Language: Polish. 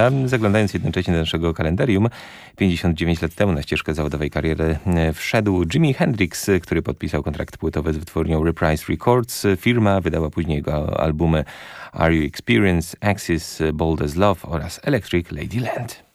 Zaglądając jednocześnie do naszego kalendarium, 59 lat temu na ścieżkę zawodowej kariery wszedł Jimi Hendrix, który podpisał kontrakt płytowy z wytwórnią Reprise Records. Firma wydała później jego albumy Are You Experience, Axis, Bold as Love oraz Electric Ladyland.